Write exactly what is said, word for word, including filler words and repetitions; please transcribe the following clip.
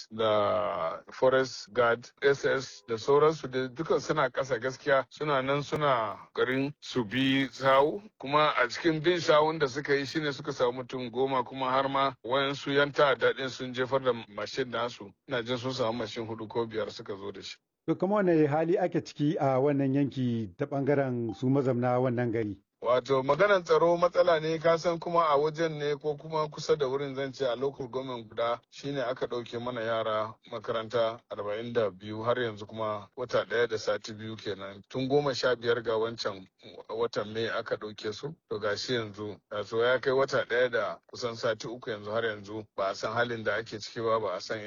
da forest guard S S da sauransu da duka suna ƙasa gaskiya suna nan suna garin su bi sawu kuma a cikin bin sawun da suka yi shine suka samu mutum goma kuma har ma wayansu yan ta'adda din sun jefar da mashin nasu ina jin sun samu mashin hudu ko biyar suka zo da shi. To kuma wane hali ake ciki a wannan yanki ta bangaren su mazamna wannan gari? Wato maganar tsaro matsala ne ka san kuma a wajen ne ko kuma kusa da wurin zan ce a local government guda shine aka ɗauke mana yara makaranta arba'in da biyu har yanzu kuma wata ɗaya da sati biyu kenan tun goma sha biyar ga wancan watan mai aka ɗauke su to gashi yanzu so ya kai wata ɗaya da kusan sati uku yanzu har yanzu ba a san halin da ake ciki ba ba a san